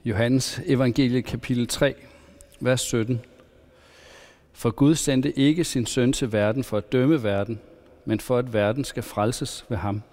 Johannes evangelie kapitel 3, vers 17. For Gud sendte ikke sin søn til verden for at dømme verden, men for at verden skal frelses ved ham.